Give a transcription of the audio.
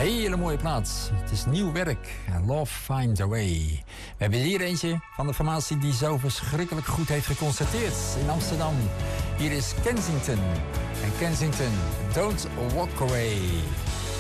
Hele mooie plaats. Het is nieuw werk. Love Finds a Way. We hebben hier eentje van de formatie die zo verschrikkelijk goed heeft geconstateerd in Amsterdam. Hier is Kensington. En Kensington, Don't Walk Away.